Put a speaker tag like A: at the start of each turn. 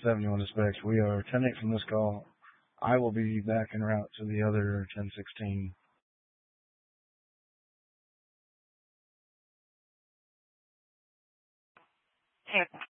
A: 71 dispatch. We are 10-8 from this call. I will be back en route to the other 1016.